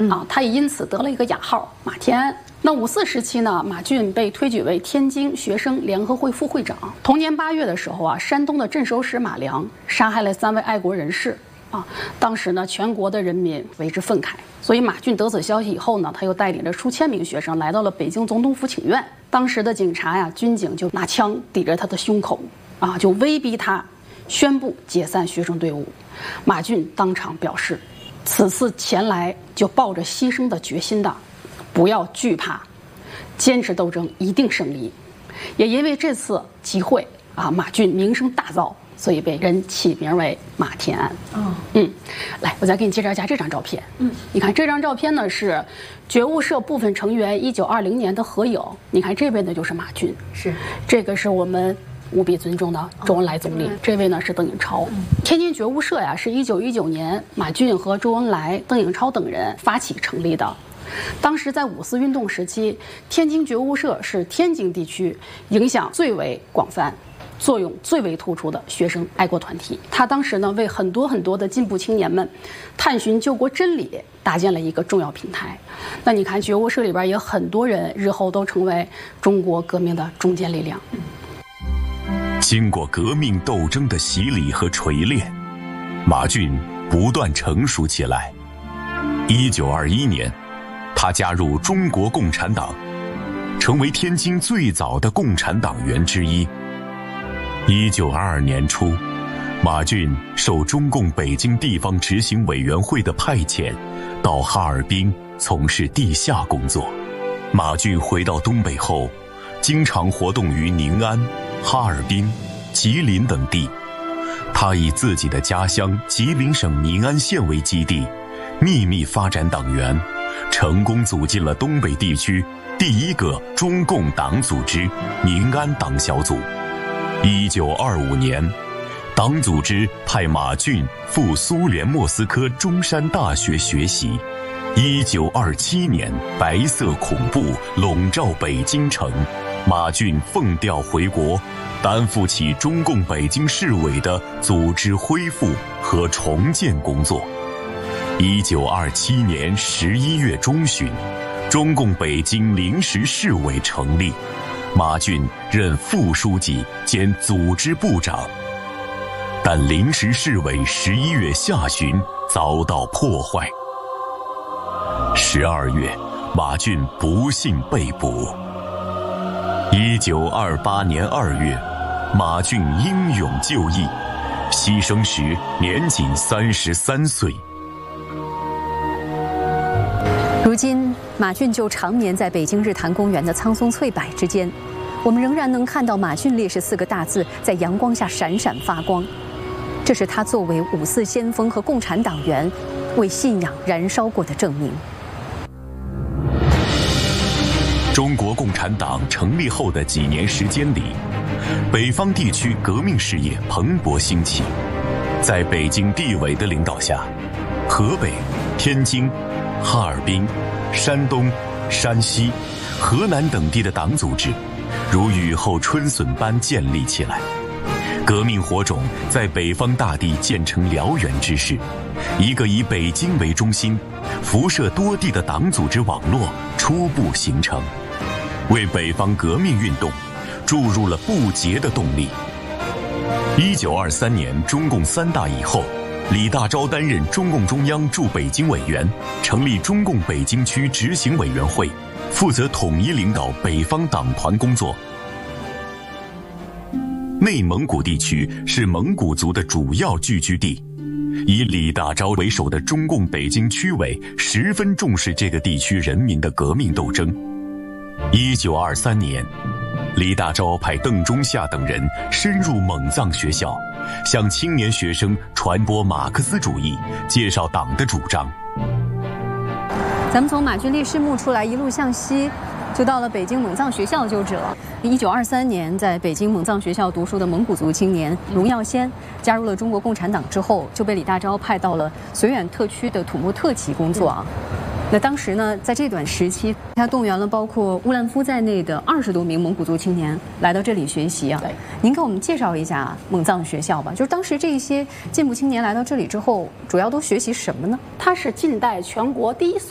啊，他也因此得了一个雅号马天安。那5·4时期呢，马俊被推举为天津学生联合会副会长。同年8月的时候啊，山东的镇守使马良杀害了3位爱国人士啊，当时呢，全国的人民为之愤慨。所以马俊得此消息以后呢，他又带领着数千名学生来到了北京总统府请愿。当时的警察呀，军警就拿枪抵着他的胸口啊，就威逼他宣布解散学生队伍。马俊当场表示，此次前来就抱着牺牲的决心的，不要惧怕，坚持斗争一定胜利。也因为这次集会啊，马俊名声大噪，所以被人起名为马天安。来，我再给你介绍一下这张照片。你看这张照片呢是觉悟社部分成员1920年的合影。你看这位呢就是马俊，是这个是我们无比尊重的周恩来总理，这位呢是邓颖超。天津觉悟社呀是1919年马俊和周恩来、邓颖超等人发起成立的。当时在5·4运动时期，天津觉悟社是天津地区影响最为广泛、作用最为突出的学生爱国团体。他当时呢为很多的进步青年们探寻救国真理搭建了一个重要平台。那你看觉悟社里边也很多人日后都成为中国革命的中坚力量。 经过革命斗争的洗礼和锤炼，马俊不断成熟起来。1921年，他加入中国共产党，成为天津最早的共产党员之一。1922年初，马俊受中共北京地方执行委员会的派遣，到哈尔滨从事地下工作。马俊回到东北后，经常活动于宁安、哈尔滨、吉林等地。他以自己的家乡吉林省宁安县为基地，秘密发展党员，成功组进了东北地区第一个中共党组织宁安党小组。1925年，党组织派马俊赴苏联莫斯科中山大学学习。1927年，白色恐怖笼罩北京城，马俊奉调回国，担负起中共北京市委的组织恢复和重建工作。1927年11月中旬，中共北京临时市委成立，马俊任副书记兼组织部长。但临时市委11月下旬遭到破坏。12月，马俊不幸被捕。1928年2月，马俊英勇就义，牺牲时年仅33岁。 如今，马俊就常年在北京日坛公园的苍松翠柏之间，我们仍然能看到马俊烈士4个大字在阳光下闪闪发光。这是他作为5·4先锋和共产党员，为信仰燃烧过的证明。 中国共产党成立后的几年时间里，北方地区革命事业蓬勃兴起。在北京地委的领导下，河北、天津、哈尔滨、山东、山西、河南等地的党组织如雨后春笋般建立起来。革命火种在北方大地建成燎原之势，一个以北京为中心、辐射多地的党组织网络初步形成，为北方革命运动注入了不竭的动力。1923年中共3大以后，李大钊担任中共中央驻北京委员，成立中共北京区执行委员会，负责统一领导北方党团工作。内蒙古地区是蒙古族的主要聚居地，以李大钊为首的中共北京区委十分重视这个地区人民的革命斗争。1923年，李大钊派邓中夏等人深入蒙藏学校，向青年学生传播马克思主义，介绍党的主张。 咱们从马俊烈士墓出来，一路向西，就到了北京蒙藏学校就职了。1923年，在北京蒙藏学校读书的蒙古族青年荣耀先加入了中国共产党之后，就被李大钊派到了绥远特区的土木特旗工作啊。那当时呢，在这段时期，他动员了包括乌兰夫在内的20多名蒙古族青年来到这里学习啊。您给我们介绍一下蒙藏学校吧，就是当时这些进步青年来到这里之后，主要都学习什么呢？ 它是近代全国第一所